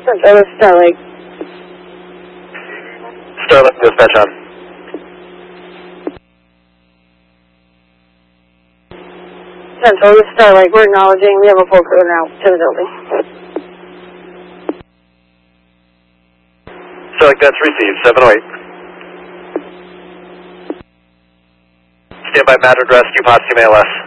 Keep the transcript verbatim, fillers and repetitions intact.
Central, this is Starlake. Starlake, dispatch on. Central, this is Starlake. We're acknowledging. We have a full crew now to the building. Starlake, that's received. seven oh eight. Stand by, Madrid Rescue, Potsdam A L S.